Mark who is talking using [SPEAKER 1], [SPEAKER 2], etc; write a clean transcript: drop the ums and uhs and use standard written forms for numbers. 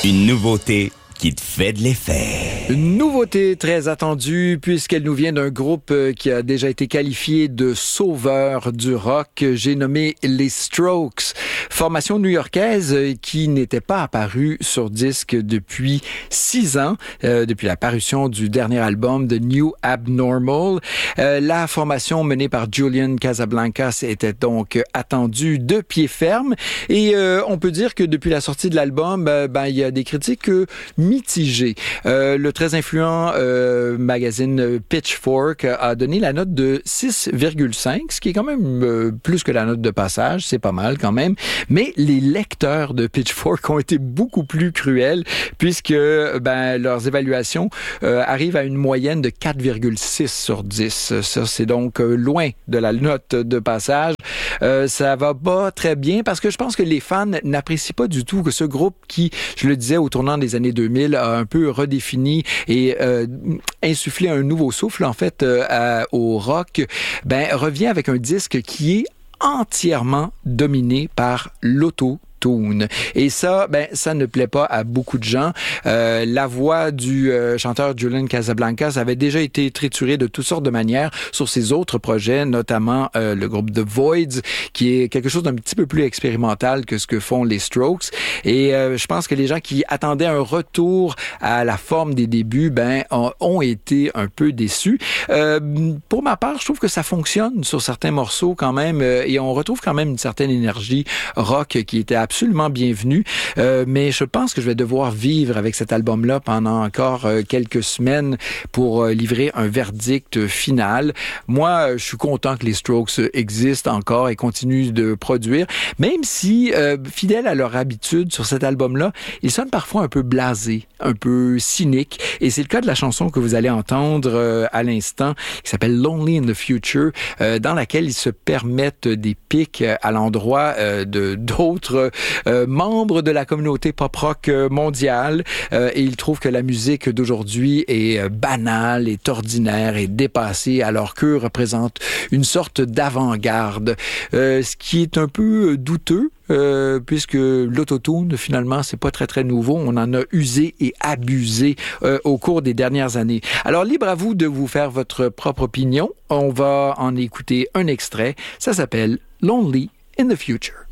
[SPEAKER 1] Une nouveauté qui te fait de l'effet.
[SPEAKER 2] Une nouveauté très attendue puisqu'elle nous vient d'un groupe qui a déjà été qualifié de sauveur du rock. J'ai nommé les Strokes, formation new-yorkaise qui n'était pas apparue sur disque depuis 6 ans, depuis la parution du dernier album The New Abnormal. La formation menée par Julian Casablancas était donc attendue de pied ferme et on peut dire que depuis la sortie de l'album, il y a des critiques mitigé. Le très influent magazine Pitchfork a donné la note de 6,5, ce qui est quand même plus que la note de passage, c'est pas mal quand même. Mais les lecteurs de Pitchfork ont été beaucoup plus cruels puisque leurs évaluations arrivent à une moyenne de 4,6 sur 10. Ça, c'est donc loin de la note de passage. Ça va pas très bien parce que je pense que les fans n'apprécient pas du tout que ce groupe qui, je le disais, au tournant des années 2000, a un peu redéfini et insufflé un nouveau souffle, en fait, au rock, revient avec un disque qui est entièrement dominé par l'autotune. Et ça, ça ne plaît pas à beaucoup de gens. La voix du chanteur Julian Casablancas avait déjà été triturée de toutes sortes de manières sur ses autres projets, notamment le groupe The Voids, qui est quelque chose d'un petit peu plus expérimental que ce que font les Strokes. Et je pense que les gens qui attendaient un retour à la forme des débuts, ont été un peu déçus. Pour ma part, je trouve que ça fonctionne sur certains morceaux quand même, et on retrouve quand même une certaine énergie rock qui était absolument bienvenue, mais je pense que je vais devoir vivre avec cet album-là pendant encore quelques semaines pour livrer un verdict final. Moi, je suis content que les Strokes existent encore et continuent de produire, même si, fidèles à leur habitude sur cet album-là, ils sonnent parfois un peu blasés, un peu cyniques, et c'est le cas de la chanson que vous allez entendre à l'instant, qui s'appelle Lonely in the Future, dans laquelle ils se permettent des pics à l'endroit d'autres membres de la communauté pop-rock mondiale, et ils trouvent que la musique d'aujourd'hui est banale, est ordinaire, est dépassée, alors qu'eux représentent une sorte d'avant-garde, ce qui est un peu douteux, puisque l'autotune, finalement, c'est pas très, très nouveau. On en a usé et abusé au cours des dernières années. Alors, libre à vous de vous faire votre propre opinion. On va en écouter un extrait. Ça s'appelle Lonely in the Future.